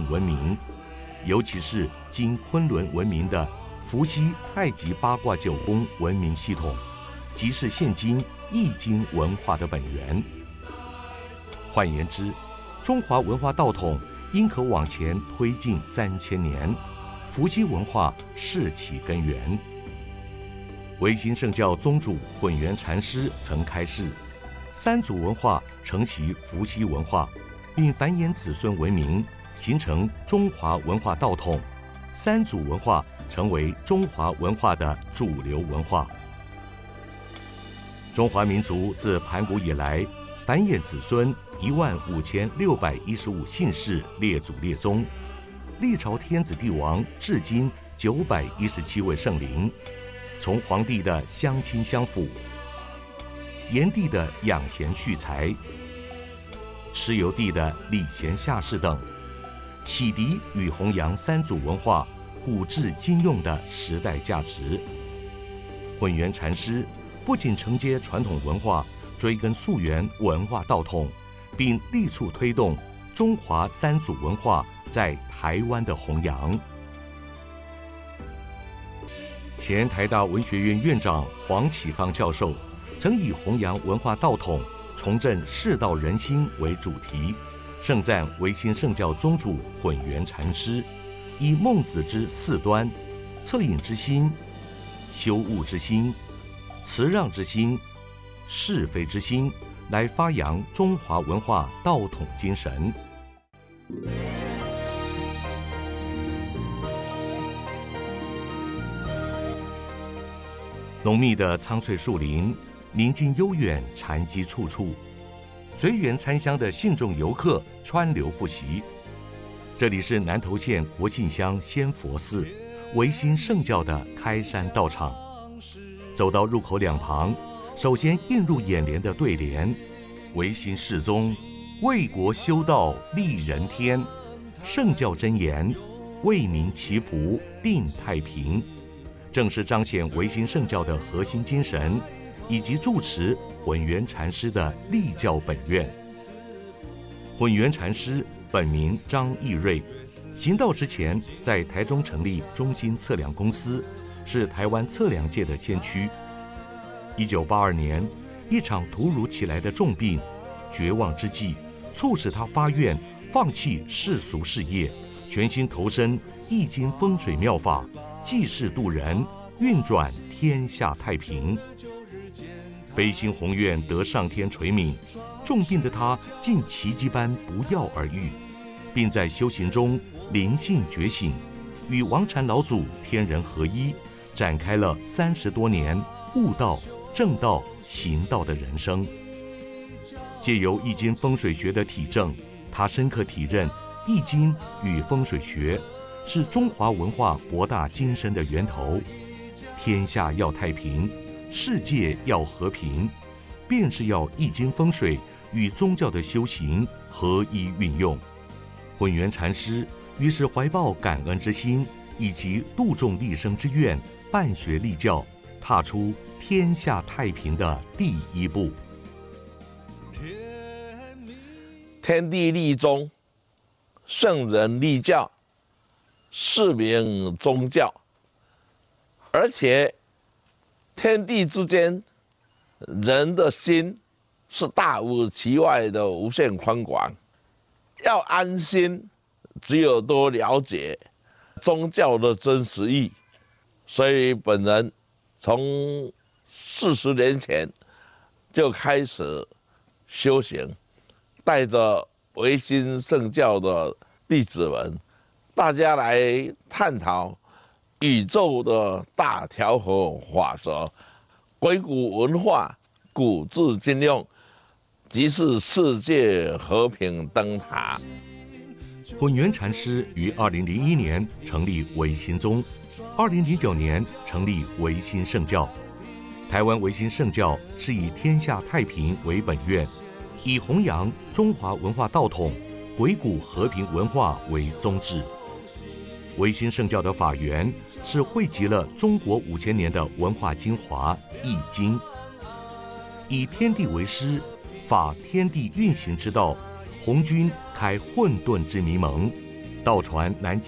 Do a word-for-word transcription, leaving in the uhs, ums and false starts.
文明，尤其是经昆仑文明的伏羲太极八卦九宫文明系统，即是现今易经文化的本源。换言之，中华文化道统应可往前推进三千年，伏羲文化是其根源。维新圣教宗主混元禅师曾开示，三祖文化承袭伏羲文化，并繁衍子孙文明，形成中华文化道统。三祖文化成为中华文化的主流文化。中华民族自盘古以来，繁衍子孙一万五千六百一十五姓氏列祖列宗，历朝天子帝王至今九百一十七位圣灵，从皇帝的相亲相辅，炎帝的养贤蓄才，蚩尤帝的礼贤下士等，启迪与弘扬三祖文化古至今用的时代价值。混元禅师不仅承接传统文化，追根溯源文化道统，并力促推动中华三祖文化在台湾的弘扬。前台大文学院院长黄启芳教授曾以弘扬文化道统、重振世道人心为主题，盛赞维新圣教宗主混元禅师以孟子之四端：恻隐之心、羞恶之心、辞让之心、是非之心，来发扬中华文化道统精神。浓密的苍翠树林，宁静悠远，禅机处处，随缘参香的信众游客川流不息。这里是南投县国姓乡仙佛寺，维新圣教的开山道场。走到入口两旁，首先映入眼帘的对联：维新世宗，为国修道利人天，圣教真言，为民祈福定太平，正是彰显维新圣教的核心精神，以及住持混元禅师的立教本愿。混元禅师本名张义瑞，行道之前在台中成立中心测量公司，是台湾测量界的先驱。一九八二年，一场突如其来的重病，绝望之际，促使他发愿放弃世俗事业，全心投身易经风水妙法，济世度人，运转天下太平。悲心宏愿得上天垂悯，重病的他竟奇迹般不药而愈，并在修行中灵性觉醒，与王禅老祖天人合一，展开了三十多年悟道、正道、行道的人生。借由易经风水学的体证，他深刻体认易经与风水学是中华文化博大精深的源头。天下要太平，世界要和平，便是要易经风水与宗教的修行合一运用。混元禅师于是怀抱感恩之心以及度众立生之愿，办学立教，踏出天下太平的第一步。 天地立宗，圣人立教，是名宗教。而且天地之间，人的心是大无其外的无限宽广。要安心，只有多了解宗教的真实意。所以本人从四十年前就开始修行，带着维新圣教的弟子们，大家来探讨宇宙的大调和法则，鬼谷文化古至今用，即是世界和平灯塔。 混元禅师于二零零一年成立维新宗，二零零九年成立维新圣教。台湾维新圣教是以天下太平为本愿，以弘扬中华文化道统、鬼谷和平文化为宗旨。维新圣教的法源是汇集了中国五千年的文化精华《易经》，以天地为师，法天地运行之道，弘君开混沌之迷蒙， 道传南